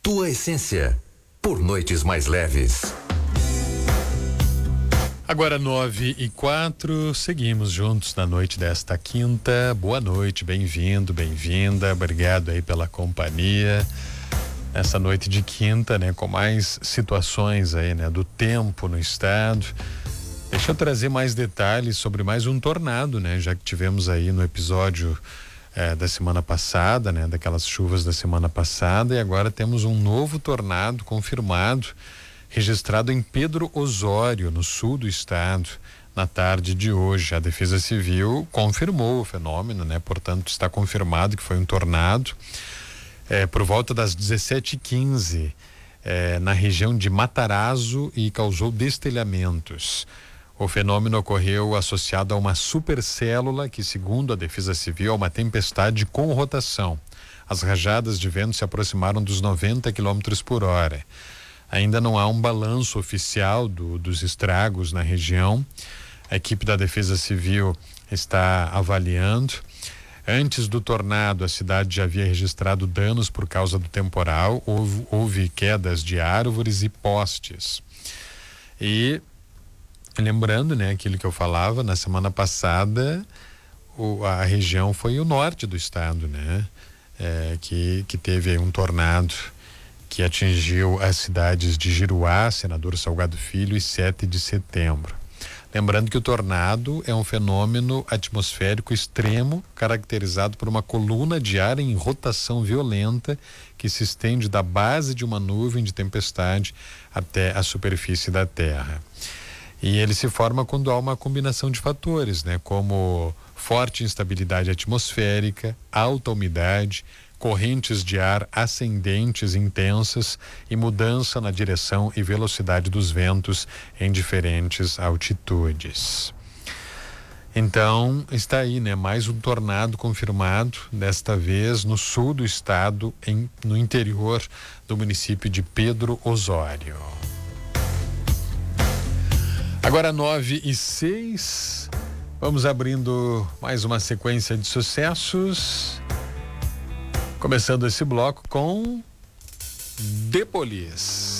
Tua essência, por noites mais leves. Agora 9:04, seguimos juntos na noite desta quinta. Boa noite, bem-vindo, bem-vinda, obrigado aí pela companhia. Nessa noite de quinta, né, com mais situações aí, né, do tempo no estado. Deixa eu trazer mais detalhes sobre mais um tornado, né, já que tivemos aí no episódio da semana passada, né, daquelas chuvas da semana passada, e agora temos um novo tornado confirmado, registrado em Pedro Osório, no sul do estado, na tarde de hoje. A Defesa Civil confirmou o fenômeno, né? Portanto, está confirmado que foi um tornado. Por volta das 17h15, na região de Matarazzo, e causou destelhamentos. O fenômeno ocorreu associado a uma supercélula que, segundo a Defesa Civil, é uma tempestade com rotação. As rajadas de vento se aproximaram dos 90 km por hora. Ainda não há um balanço oficial dos estragos na região. A equipe da Defesa Civil está avaliando. Antes do tornado, a cidade já havia registrado danos por causa do temporal. Houve quedas de árvores e postes. E lembrando, né, aquilo que eu falava na semana passada, a região foi o norte do estado, né, que teve um tornado que atingiu as cidades de Giruá, Senador Salgado Filho e 7 de Setembro. Lembrando que o tornado é um fenômeno atmosférico extremo, caracterizado por uma coluna de ar em rotação violenta que se estende da base de uma nuvem de tempestade até a superfície da Terra. E ele se forma quando há uma combinação de fatores, né, como forte instabilidade atmosférica, alta umidade, correntes de ar ascendentes intensas e mudança na direção e velocidade dos ventos em diferentes altitudes. Então, está aí, né, mais um tornado confirmado, desta vez no sul do estado, no interior do município de Pedro Osório. Agora 9:06, vamos abrindo mais uma sequência de sucessos. Começando esse bloco com The Police.